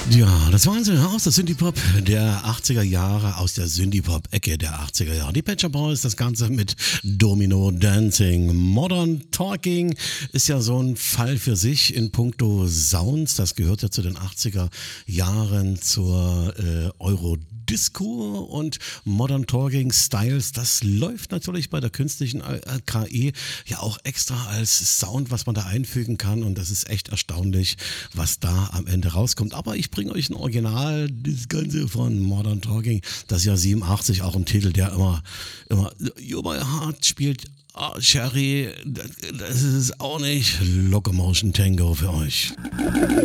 Ja, das waren sie aus der Synthie-Pop der 80er Jahre, aus der Synthie-Pop-Ecke der 80er Jahre. Die Pet Shop Boys, das Ganze mit Domino Dancing. Modern Talking ist ja so ein Fall für sich in puncto Sounds. Das gehört ja zu den 80er Jahren zur Eurodisco und Modern Talking Styles. Das läuft natürlich bei der künstlichen KI ja auch extra als Sound, was man da einfügen kann. Und das ist echt erstaunlich, was da am Ende rauskommt. Aber ich bringe euch ein Original, das Ganze von Modern Talking, das ist ja 87, auch ein Titel, der immer You My Heart spielt. Ah, Sherry, das ist es auch nicht. Locomotion Tango für euch.